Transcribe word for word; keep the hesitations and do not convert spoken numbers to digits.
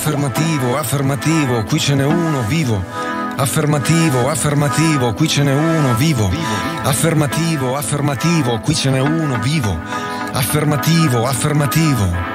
affermativo, affermativo, qui ce n'è uno vivo. Affermativo, affermativo, qui ce n'è uno vivo. Affermativo, affermativo, qui ce n'è uno vivo. Affermativo, affermativo.